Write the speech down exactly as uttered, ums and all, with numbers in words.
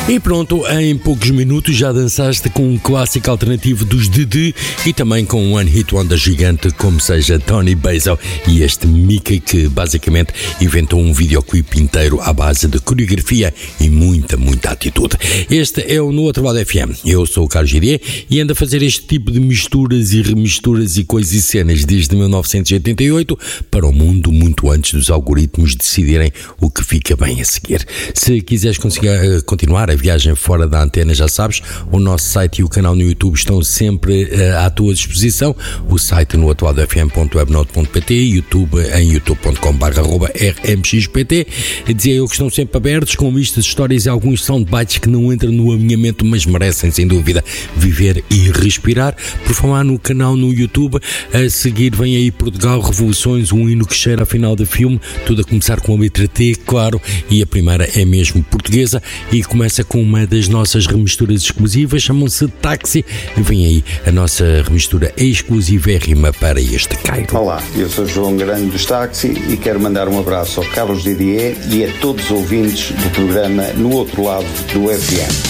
E pronto, em poucos minutos já dançaste com um clássico alternativo dos Dede e também com um One Hit Wonder gigante como seja Tony Basil e este Mickey que basicamente inventou um videoclipe inteiro à base de coreografia e muita, muita atitude. Este é o No Outro Lado F M. Eu sou o Carlos Giria e ando a fazer este tipo de misturas e remisturas e coisas e cenas desde mil novecentos e oitenta e oito para o mundo muito antes dos algoritmos decidirem o que fica bem a seguir. Se quiseres conseguir, continuar a viagem fora da antena, já sabes, o nosso site e o canal no YouTube estão sempre uh, à tua disposição. O site no outro lado f m ponto webnote ponto p t, YouTube em youtube ponto com barra r m x p t. Dizia eu que estão sempre abertos com vistas, histórias e alguns soundbites que não entram no alinhamento, mas merecem sem dúvida viver e respirar. Por falar no canal no YouTube, a seguir vem aí Portugal Revoluções, um hino que cheira a final de filme, tudo a começar com a letra T, claro, e a primeira é mesmo portuguesa e começa com uma das nossas remisturas exclusivas, chamam-se Táxi, e vem aí a nossa remistura exclusivérrima para este Cairo. Olá, eu sou João Grande dos Táxi e quero mandar um abraço ao Carlos Didier e a todos os ouvintes do programa No Outro Lado do F M.